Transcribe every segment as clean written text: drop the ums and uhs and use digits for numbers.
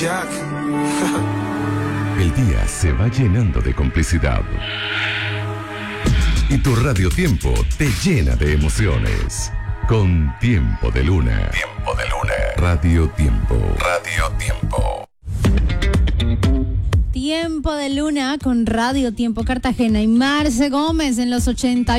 El día se va llenando de complicidad. Y tu radiotiempo te llena de emociones. Con Tiempo de Luna. Tiempo de Luna. Radio Tiempo. Radio Tiempo. Tiempo de Luna con Radio Tiempo Cartagena y Marce Gómez en los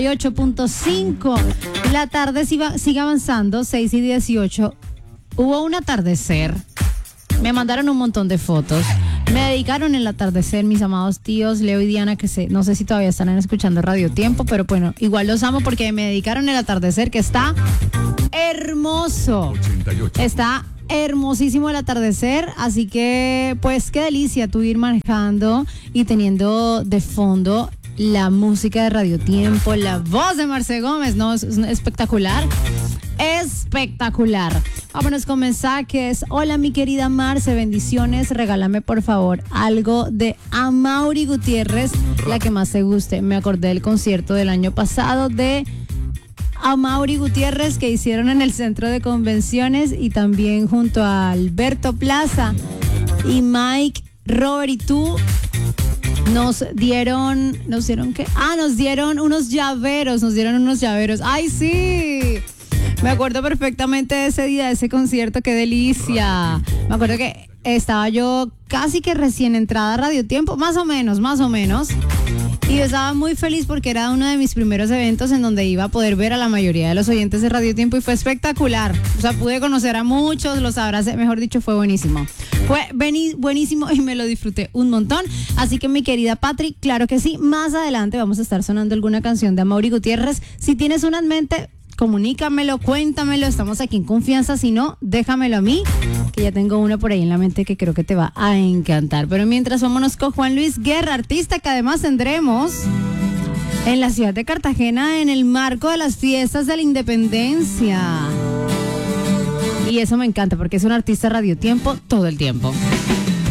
88.5. La tarde sigue avanzando, 6:18. Hubo un atardecer. Me mandaron un montón de fotos. Me dedicaron el atardecer, mis amados tíos Leo y Diana, que no sé si todavía están escuchando Radio Tiempo, pero bueno, igual los amo porque me dedicaron el atardecer, que está hermoso. 88. Está hermosísimo el atardecer, así que pues qué delicia tú ir manejando y teniendo de fondo la música de Radio Tiempo, la voz de Marce Gómez, ¿no? Es espectacular. Espectacular. Vámonos con mensajes. Hola, mi querida Marce, bendiciones. Regálame por favor algo de Amaury Gutiérrez, la que más te guste. Me acordé del concierto del año pasado de Amaury Gutiérrez que hicieron en el centro de convenciones y también junto a Alberto Plaza y Mike, Robert y tú. Nos dieron ¿qué? Nos dieron unos llaveros. ¡Ay, sí! Me acuerdo perfectamente de ese día, de ese concierto, qué delicia. Me acuerdo que estaba yo casi que recién entrada a Radio Tiempo, más o menos. Y yo estaba muy feliz porque era uno de mis primeros eventos en donde iba a poder ver a la mayoría de los oyentes de Radio Tiempo y fue espectacular. O sea, pude conocer a muchos, los abracé, mejor dicho, fue buenísimo. Fue buenísimo y me lo disfruté un montón. Así que mi querida Patri, claro que sí, más adelante vamos a estar sonando alguna canción de Amaury Gutiérrez. Si tienes una en mente, comunícamelo, cuéntamelo, estamos aquí en confianza, si no, déjamelo a mí, que ya tengo una por ahí en la mente que creo que te va a encantar. Pero mientras, vámonos con Juan Luis Guerra, artista que además tendremos en la ciudad de Cartagena en el marco de las fiestas de la Independencia. Y eso me encanta porque es un artista Radio Tiempo todo el tiempo.